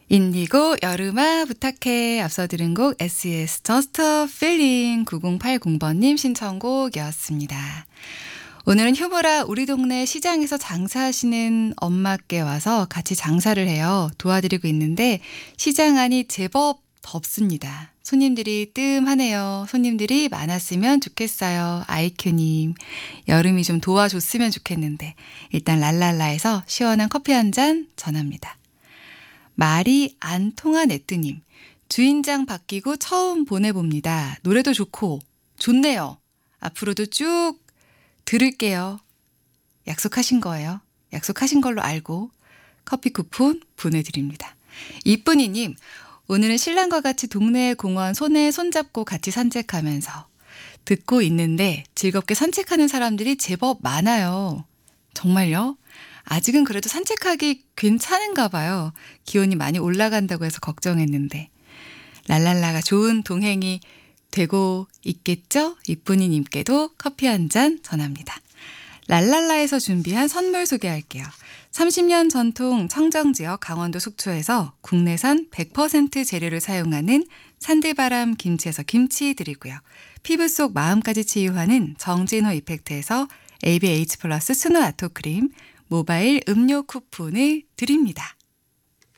인디고 여름아 부탁해. 앞서 들은 곡 SES Just a Feeling 9080번님 신청곡이었습니다. 오늘은 휴무라 우리 동네 시장에서 장사하시는 엄마께 와서 같이 장사를 해요. 도와드리고 있는데 시장 안이 제법 덥습니다. 손님들이 뜸하네요. 손님들이 많았으면 좋겠어요. 아이큐님. 여름이 좀 도와줬으면 좋겠는데 일단 랄랄라에서 시원한 커피 한 잔 전합니다. 말이 안 통한 애뜨님. 주인장 바뀌고 처음 보내봅니다. 노래도 좋고 좋네요. 앞으로도 쭉 들을게요. 약속하신 거예요. 약속하신 걸로 알고 커피 쿠폰 보내드립니다. 이쁜이님. 오늘은 신랑과 같이 동네 공원 손에 손잡고 같이 산책하면서 듣고 있는데 즐겁게 산책하는 사람들이 제법 많아요. 정말요? 아직은 그래도 산책하기 괜찮은가 봐요. 기온이 많이 올라간다고 해서 걱정했는데. 랄랄라가 좋은 동행이 되고 있겠죠? 이쁜이 님께도 커피 한 잔 전합니다. 랄랄라에서 준비한 선물 소개할게요. 30년 전통 청정지역 강원도 속초에서 국내산 100% 재료를 사용하는 산들바람 김치에서 김치 드리고요. 피부 속 마음까지 치유하는 정진호 이펙트에서 ABH 플러스 스노 아토크림 모바일 음료 쿠폰을 드립니다.